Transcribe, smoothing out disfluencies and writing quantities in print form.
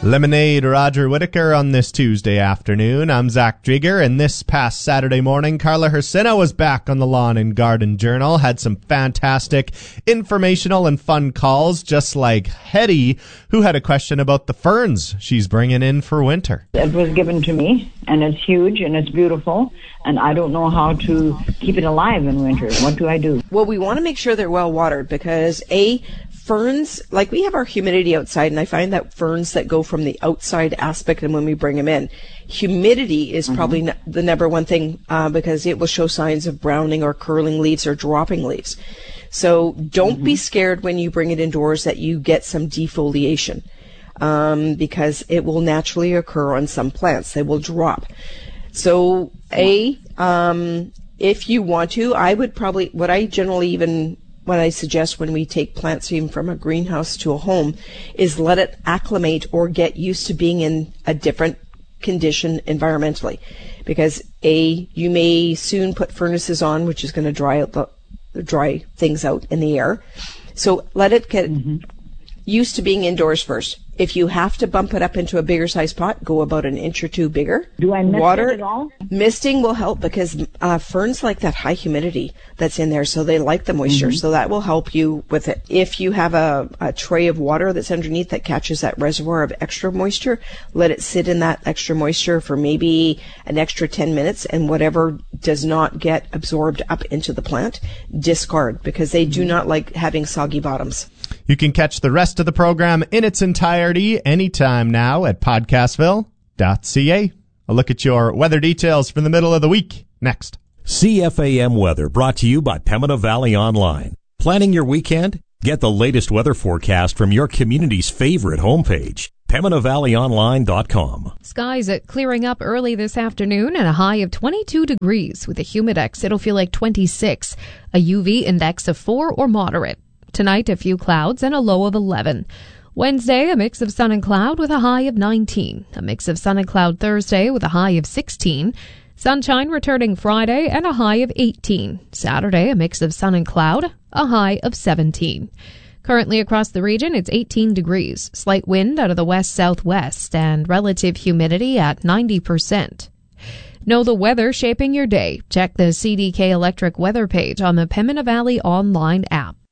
Lemonade Roger Whittaker on this Tuesday afternoon. I'm Zach Drieger, and this past Saturday morning, Carla Hersina was back on the Lawn and Garden Journal, had some fantastic informational and fun calls, just like Hetty, who had a question about the ferns she's bringing in for winter. It was given to me, and it's huge, and it's beautiful, and I don't know how to keep it alive in winter. What do I do? Well, we want to make sure they're well watered because, ferns, like we have our humidity outside, and I find that ferns that go from the outside aspect and when we bring them in, humidity is probably the number one thing because it will show signs of browning or curling leaves or dropping leaves. So don't be scared when you bring it indoors that you get some defoliation because it will naturally occur on some plants. They will drop. So if you want to, I would probably, what I suggest when we take plants even from a greenhouse to a home is let it acclimate or get used to being in a different condition environmentally. Because you may soon put furnaces on, which is going to dry things out in the air. So let it get used to being indoors first. If you have to bump it up into a bigger size pot, go about an inch or two bigger. Do I mist it at all? Misting will help because ferns like that high humidity that's in there, so they like the moisture. So that will help you with it. If you have a tray of water that's underneath that catches that reservoir of extra moisture, let it sit in that extra moisture for maybe an extra 10 minutes, and whatever does not get absorbed up into the plant, discard because they do not like having soggy bottoms. You can catch the rest of the program in its entirety anytime now at podcastville.ca. A look at your weather details for the middle of the week next. CFAM Weather brought to you by Pembina Valley Online. Planning your weekend? Get the latest weather forecast from your community's favorite homepage, PembinaValleyOnline.com. Skies are clearing up early this afternoon and a high of 22 degrees. With a humidex, it'll feel like 26. A UV index of 4 or moderate. Tonight, a few clouds and a low of 11. Wednesday, a mix of sun and cloud with a high of 19. A mix of sun and cloud Thursday with a high of 16. Sunshine returning Friday and a high of 18. Saturday, a mix of sun and cloud, a high of 17. Currently across the region, it's 18 degrees. Slight wind out of the west-southwest and relative humidity at 90%. Know the weather shaping your day. Check the CDK Electric weather page on the Pembina Valley Online app.